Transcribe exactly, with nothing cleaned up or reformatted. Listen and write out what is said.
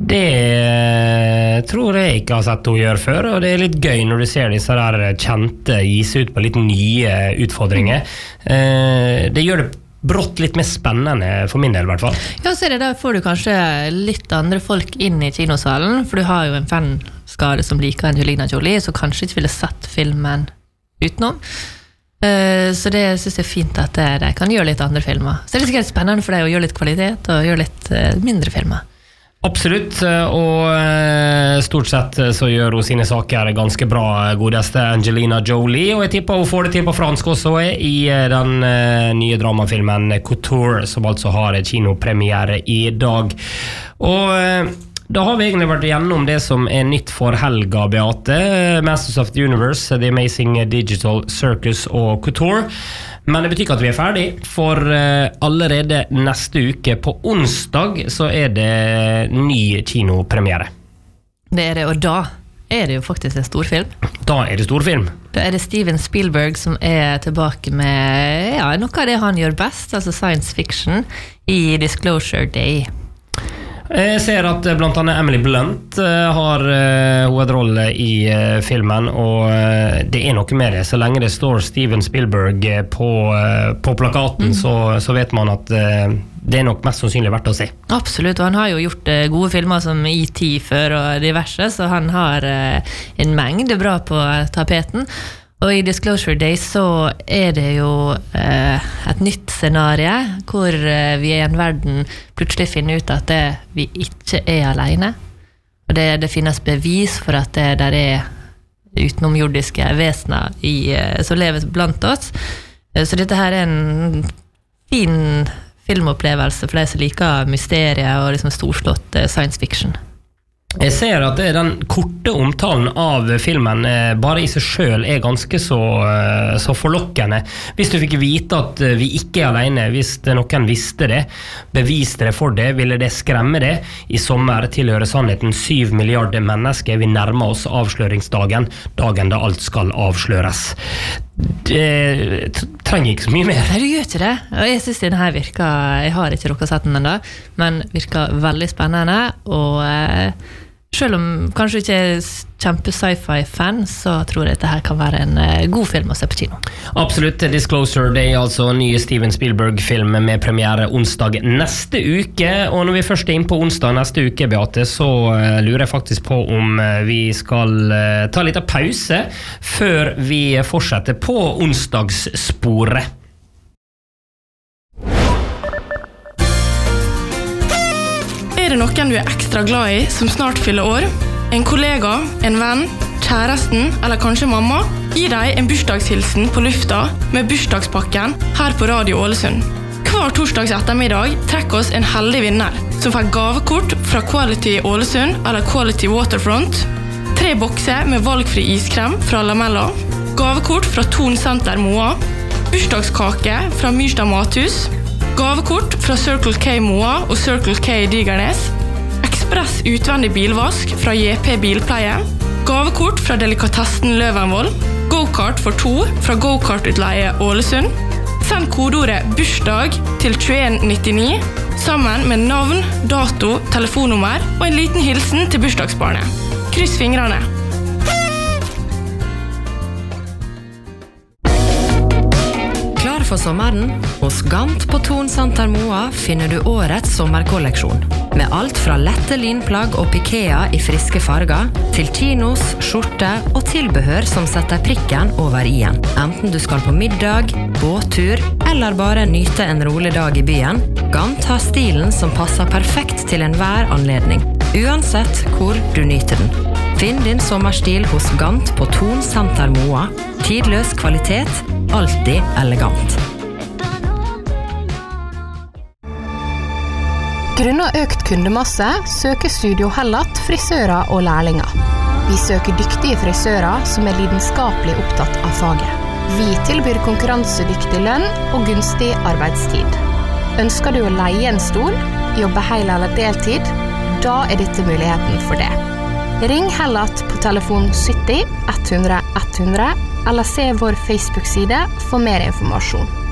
Det tror jeg ikke har sett henne gjøre før, og det er litt gøy når du ser disse der kjente gis ut på litt nye utfordringer. Det gjør det brått litt mer spennende for min del I hvert fall. Ja, så er det der får du kanskje litt andre folk inn I kinosalen, for du har jo en fanskare som liker Angelina Jolie, så kanskje ikke ville sett filmen utenom. Så det synes jeg er fint at de kan gjøre litt andre filmer. Så det er sikkert spennende for deg å gjøre litt kvalitet og gjøre litt mindre filmer. Absolutt, og stort sett så gjør hun sine saker ganske bra, godeste Angelina Jolie, og jeg tipper hun får det til på fransk også I den nye dramafilmen Couture, som altså har kinopremiere I dag. Og da har vi egentlig vært igjennom det som er nytt for helga, Beate. Masters of the Universe, The Amazing Digital Circus og Couture. Men det betyr ikke at vi er ferdig, for allerede neste uke på onsdag så er det ny kinopremiere. Det er det, og da er det jo faktisk en storfilm. Da er det storfilm. Da er det Steven Spielberg som er tilbake med ja, noe av det han gjør best, altså science fiction, I Disclosure Day. Jeg ser at blant annet Emily Blunt har hovedrolle I filmen, og det er noe med det. Så lenge det står Steven Spielberg på, på plakaten, mm. så, så vet man at det er nok mest sannsynlig verdt å se. Absolutt, og han har jo gjort gode filmer som E T før og diverse, så han har en mengde bra på tapeten. Og I Disclosure Day så er det jo eh, et nytt scenarie hvor eh, vi I en verden plutselig finner ut at det, vi ikke er alene. Og det, det finnes bevis for at det der er utenomjordiske vesener I, eh, som lever blant oss. Eh, så dette her er en fin filmopplevelse for de som liker mysterier og liksom storslått eh, science fiction. Jeg ser at den korte omtalen av filmen bare I seg selv er ganske så, så forlokkende. Hvis du fikk vite at vi ikke er alene, hvis noen visste det, beviste det for det, ville det skremme det. I sommer tilhører sannheten syv milliarder mennesker. Vi nærmer oss avsløringsdagen, dagen da alt skal avsløres. Det trenger ikke så mye mer. Nei, du gjør ikke det. Og jeg synes denne her virker, jeg har ikke rukket sett den enda, men virker veldig spennende, og eh, selv om kanskje ikke er kjempe sci-fi-fan, så tror jeg dette her kan være en eh, god film å se på kino. Absolutt, Disclosure Day, altså nye Steven Spielberg-film med premiere onsdag neste uke, og når vi først er inn på onsdag neste uke, Beate, så uh, lurer jeg faktisk på om uh, vi skal uh, ta litt av pause før vi fortsetter på onsdagssporet. Er det noen du er ekstra glad I som snart fyller år? En kollega, en venn, kjæresten eller kanskje mamma? Gi deg en bursdagshilsen på lufta med bursdagspakken her på Radio Ålesund. Hver torsdags ettermiddag trekker oss en heldig vinner som får gavekort fra Quality Ålesund eller Quality Waterfront, tre bokser med valgfri iskrem fra Lamella, gavekort fra Thon Center Moa, bursdagskake fra Myrstad Mathus, gavekort fra Circle K Moa og Circle K Digernes, ekspress utvendig bilvask fra J P Bilpleie, gavekort fra Delikatessen Løvenvoll, go-kart for to fra Go-kart-utleie Ålesund. Send kodeordet bursdag til tjueen nittini sammen med navn, dato, telefonnummer og en liten hilsen til bursdagsbarnet. Kryss fingrene. Klar for sommeren? Hos Gant på Thon Center Moa finner du årets sommerkolleksjon. Med alt fra lette linplagg og pikea I friske farger, til chinos, skjorte og tilbehør som setter prikken over I-en. Enten du skal på middag, båttur, eller bare nyte en rolig dag I byen, Gant har stilen som passer perfekt til enhver anledning, uansett hvor du nyter den. Finn din sommerstil hos Gant på Thon Center Moa. Tidløs kvalitet, alltid elegant. Grunnet økt kundemasse søker Studio Hellat frisører og lærlinger. Vi søker dyktige frisører som er lidenskapelig opptatt av faget. Vi tilbyr konkurransedyktig lønn og gunstig arbeidstid. Ønsker du å leie en stol, jobbe hel eller deltid? Da er dette muligheten for det. Ring Hellat på telefon sytti ett hundre ett hundre eller se vår Facebook-side for mer informasjon.